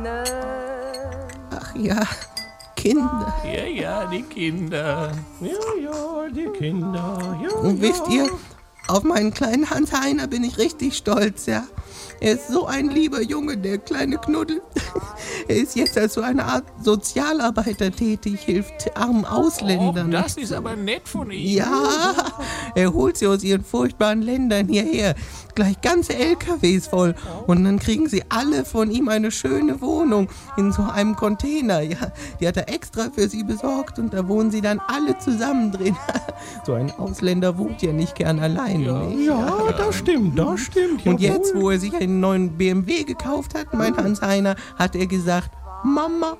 Ach ja, Kinder. Ja, die Kinder. Ja, die Kinder. Ja, Und wisst ihr, auf meinen kleinen Hans-Heiner bin ich richtig stolz, ja. Er ist so ein lieber Junge, der kleine Knuddel. Er ist jetzt als so eine Art Sozialarbeiter tätig, hilft armen Ausländern. Das ist aber nett von ihm. Ja, er holt sie aus ihren furchtbaren Ländern hierher. Gleich ganze LKWs voll. Und dann kriegen sie alle von ihm eine schöne Wohnung in so einem Container. Ja, die hat er extra für sie besorgt und da wohnen sie dann alle zusammen drin. So ein Ausländer wohnt ja nicht gern alleine. Nicht? Ja, das stimmt. Und jetzt, wo er sich einen neuen BMW gekauft hat, mein Hans-Heiner, hat er gesagt, Mama,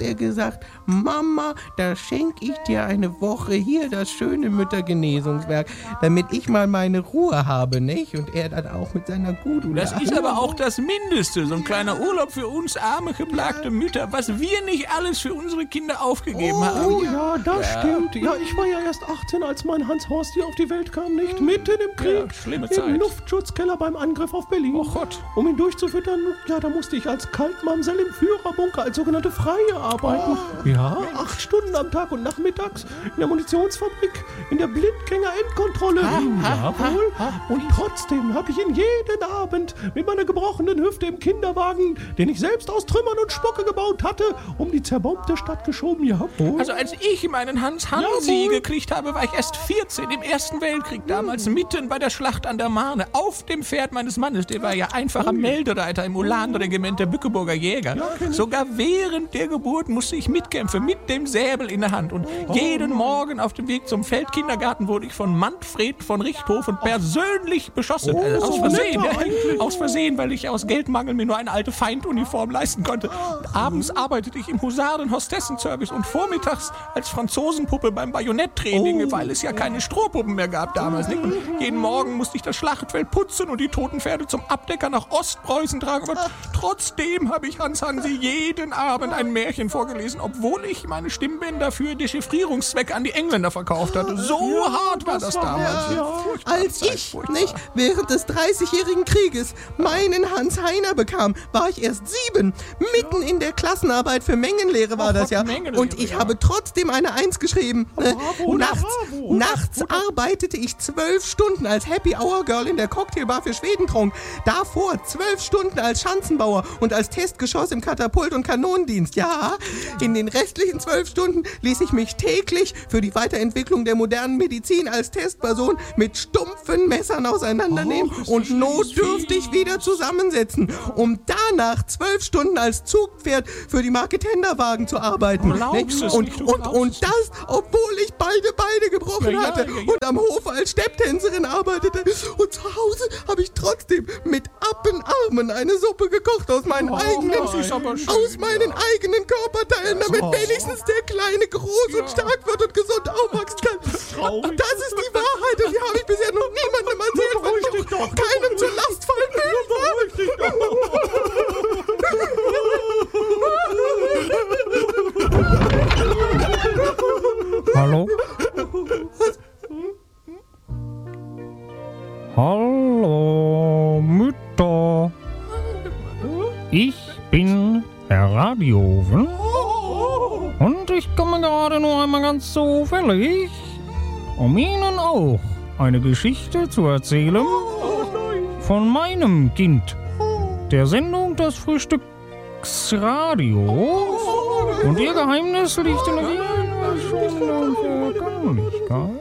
da schenke ich dir eine Woche hier das schöne Müttergenesungswerk, damit ich mal meine Ruhe habe, nicht? Und er dann auch mit seiner Gudula. Das ist aber auch das Mindeste, so ein kleiner Urlaub für uns arme, geplagte Mütter, was wir nicht alles für unsere Kinder aufgegeben haben. Oh ja, das stimmt. Ja, ich war ja erst 18, als mein Hans-Horst hier auf die Welt kam, nicht? Mitten im Krieg. Ja, schlimme Im Zeit. Luftschutzkeller beim Angriff auf Berlin. Oh Gott. Um ihn durchzufüttern, ja, da musste ich als Kaltmamsell im Führerbunker als sogenannte Freie arbeiten. Ja, 8 Stunden am Tag und nachmittags in der Munitionsfabrik, in der Blindgänger-Endkontrolle. Jawohl. Und trotzdem habe ich ihn jeden Abend mit meiner gebrochenen Hüfte im Kinderwagen, den ich selbst aus Trümmern und Spucke gebaut hatte, um die zerbombte Stadt geschoben. Jawohl. Also als ich meinen Hans Hansi gekriegt habe, war ich erst 14 im Ersten Weltkrieg, damals mitten bei der Schlacht an der Marne, auf dem Pferd meines Mannes, der war ja einfacher Meldereiter im Ulanregiment der Bückeburger Jäger. Sogar während der Geburt musste ich mitkämpfen, mit dem Säbel in der Hand. Und jeden Morgen auf dem Weg zum Feldkindergarten wurde ich von Manfred von Richthofen persönlich beschossen. Aus Versehen. Aus Versehen, weil ich aus Geldmangel mir nur eine alte Feinduniform leisten konnte. Und abends arbeitete ich im Husaren-Hostessenservice und vormittags als Franzosenpuppe beim Bajonetttraining, weil es ja keine Strohpuppen mehr gab damals. Nicht? Und jeden Morgen musste ich das Schlachtfeld putzen und die toten Pferde zum Abdecker nach Ostpreußen tragen. Aber trotzdem habe ich Hans Hansi jeden Abend ein Märchen vorgelesen, obwohl ich meine Stimmbänder für Dechiffrierungszwecke an die Engländer verkauft hatte. So hart war das damals. Als ich, nicht, während des 30-jährigen Krieges meinen Hans-Heiner bekam, war ich erst 7. Mitten in der Klassenarbeit für Mengenlehre war das ja. Und ich habe trotzdem eine 1 geschrieben. Nachts arbeitete ich 12 Stunden als Happy Hour Girl in der Cocktailbar für Schwedentrunk. Davor 12 Stunden als Schanzenbauer und als Testgeschoss im Katapult- und Kanonendienst. Ja, in den restlichen 12 Stunden ließ ich mich täglich für die Weiterentwicklung der modernen Medizin als Testperson mit stumpfen Messern auseinandernehmen und notdürftig wieder zusammensetzen, um danach 12 Stunden als Zugpferd für die Marke Tenderwagen zu arbeiten. Und das, obwohl ich beide Beine gebrochen hatte und am Hof als Stepptänzerin arbeitete. Und zu Hause habe ich trotzdem mit Appenarmen eine Suppe gekocht aus meinen eigenen Körperteilen, damit wenigstens der Kleine groß und stark wird und gesund aufwachsen kann. Das ist die Wahrheit und die habe ich bisher noch niemandem erzählt, weil ich doch keinem zur Last fallen will. Hallo? Hallo, Mütter. Ich bin Herr Radioven. Und ich komme gerade nur einmal ganz zufällig, um Ihnen auch eine Geschichte zu erzählen von meinem Kind, der Sendung Das Frühstücksradio. Und ihr Geheimnis liegt in der Vergänglichkeit.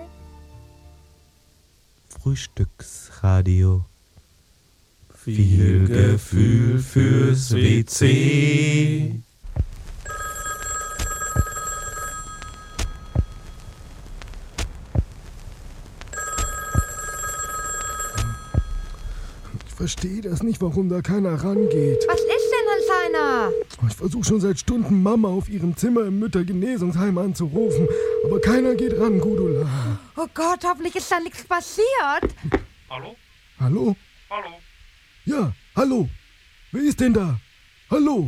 Frühstücksradio. Viel Gefühl fürs WC. Ich verstehe das nicht, warum da keiner rangeht. Was ist denn, Hans-Heiner? Ich versuche schon seit Stunden Mama auf ihrem Zimmer im Müttergenesungsheim anzurufen, aber keiner geht ran, Gudula. Oh Gott, hoffentlich ist da nichts passiert. Hallo? Hallo? Hallo? Ja, hallo. Wer ist denn da? Hallo?